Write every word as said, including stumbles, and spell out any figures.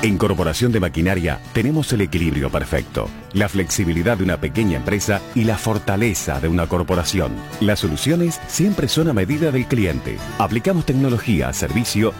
En Corporación de Maquinaria tenemos el equilibrio perfecto, la flexibilidad de una pequeña empresa y la fortaleza de una corporación. Las soluciones siempre son a medida del cliente. Aplicamos tecnología a servicio